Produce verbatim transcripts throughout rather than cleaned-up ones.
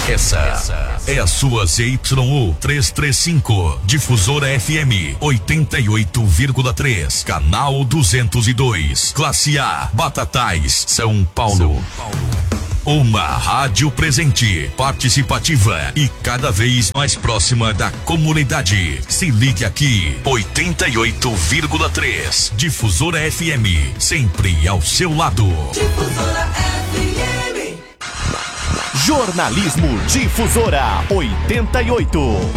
Essa é a sua Z Y U trezentos e trinta e cinco, Difusora F M oitenta e oito vírgula três, canal duzentos e dois, classe A, Batatais, São Paulo. São Paulo. Uma rádio presente, participativa e cada vez mais próxima da comunidade. Se ligue aqui, oitenta e oito vírgula três, Difusora F M, sempre ao seu lado. Difusora F M. Jornalismo Difusora oitenta e oito.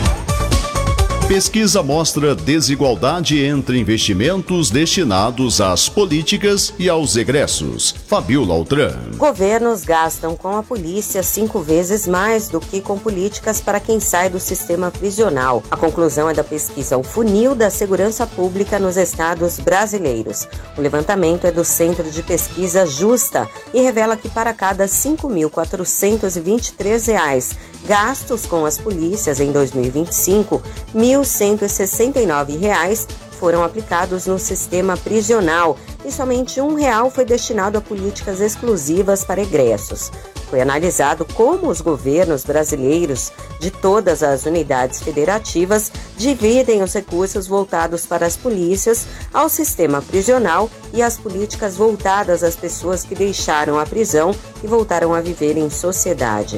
Pesquisa mostra desigualdade entre investimentos destinados às políticas e aos egressos. Fabiola Altran. Governos gastam com a polícia cinco vezes mais do que com políticas para quem sai do sistema prisional. A conclusão é da pesquisa O Funil da Segurança Pública nos Estados Brasileiros. O levantamento é do Centro de Pesquisa Justa e revela que para cada cinco mil quatrocentos e vinte e três reais gastos com as polícias em dois mil e vinte e cinco, mil cento e sessenta e nove reais foram aplicados no sistema prisional e somente um real foi destinado a políticas exclusivas para egressos. Foi analisado como os governos brasileiros de todas as unidades federativas dividem os recursos voltados para as polícias, ao sistema prisional e as políticas voltadas às pessoas que deixaram a prisão e voltaram a viver em sociedade.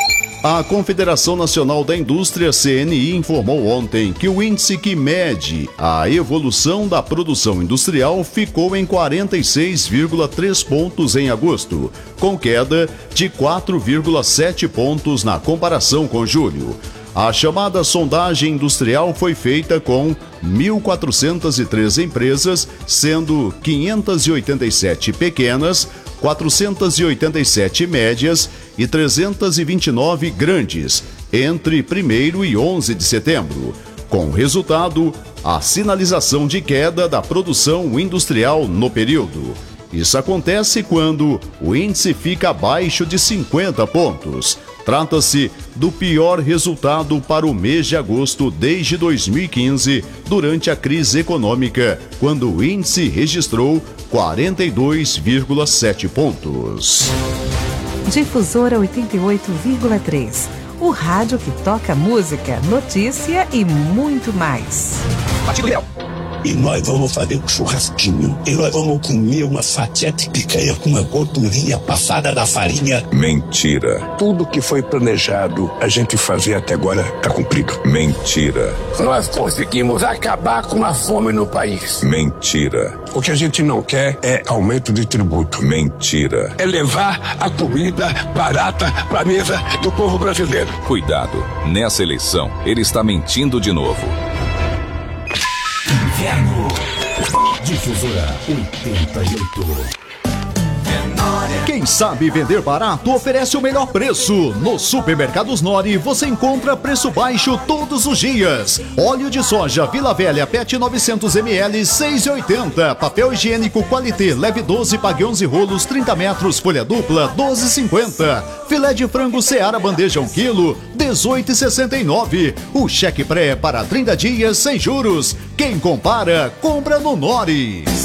A Confederação Nacional da Indústria, C N I, informou ontem que o índice que mede a evolução da produção industrial ficou em quarenta e seis vírgula três pontos em agosto, com queda de quatro vírgula sete pontos na comparação com julho. A chamada sondagem industrial foi feita com mil quatrocentas e três empresas, sendo quinhentas e oitenta e sete pequenas, quatrocentas e oitenta e sete médias e trezentas e vinte e nove grandes, entre primeiro e onze de setembro. Com resultado, a sinalização de queda da produção industrial no período. Isso acontece quando o índice fica abaixo de cinquenta pontos. Trata-se do pior resultado para o mês de agosto desde dois mil e quinze, durante a crise econômica, quando o índice registrou quarenta e dois vírgula sete pontos. Difusora oitenta e oito vírgula três. O rádio que toca música, notícia e muito mais. Partido Leal. E nós vamos fazer um churrasquinho. E nós vamos comer uma fatia de picanha com uma gordurinha passada da farinha. Mentira. Tudo que foi planejado a gente fazer até agora está cumprido. Mentira. Nós conseguimos acabar com a fome no país. Mentira. O que a gente não quer é aumento de tributo. Mentira. É levar a comida barata para a mesa do povo brasileiro. Cuidado. Nessa eleição, ele está mentindo de novo. Inverno. Difusora oitenta e oito. Quem sabe vender barato oferece o melhor preço. No Supermercados Nori você encontra preço baixo todos os dias. Óleo de soja Vila Velha P E T novecentos mililitros, seis reais e oitenta centavos. Papel higiênico Qualité leve doze, pague onze rolos, trinta metros, folha dupla, doze reais e cinquenta centavos. Filé de frango Seara bandeja um quilo, dezoito reais e sessenta e nove centavos. O cheque pré para trinta dias sem juros. Quem compara, compra no Nori.